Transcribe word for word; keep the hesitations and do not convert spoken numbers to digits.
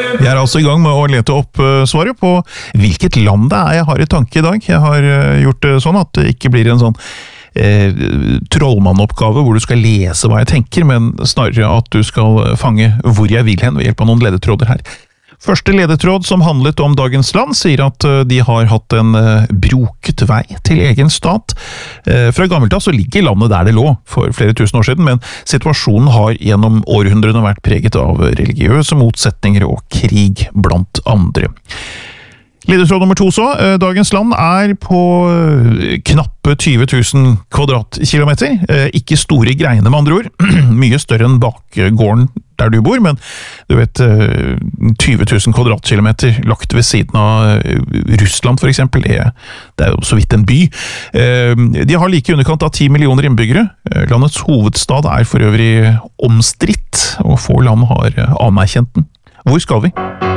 Vi er altså i gang med å lete opp uh, svaret på hvilket land det er jeg har i tanke i dag. Jeg har uh, gjort det sånn at det ikke blir en sånn uh, trollmannoppgave hvor du skal lese hva jeg tenker, men snarere at du skal fange hvor jeg vil hen ved hjelp av noen ledetråder her. Første ledetråd som handlet om dagens land sier at de har hatt en broket vei til egen stat. Fra gammelt av så ligger landet der det lå for flere tusen år siden, men situasjonen har gjennom århundrene vært preget av religiøse motsetninger og krig blant andre. Ledetråd nummer to så, dagens land er på knappe tyve tusen kvadratkilometer, ikke store greiene med andre ord, mye større enn bakgården der du bor, men du vet, tyve tusen kvadratkilometer lagt ved siden av Russland for eksempel, det er jo så vidt en by. De har like i underkant av ti millioner innbyggere, landets hovedstad er for øvrig omstridt, og få land har anerkjent den. Hvor skal vi?